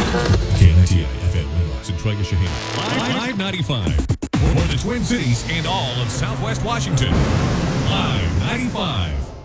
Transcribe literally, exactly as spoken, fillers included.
K N I T I F M Lenox and Trega Shaheen. Live ninety-five. For the Twin Cities and all of Southwest Washington. Live ninety-five.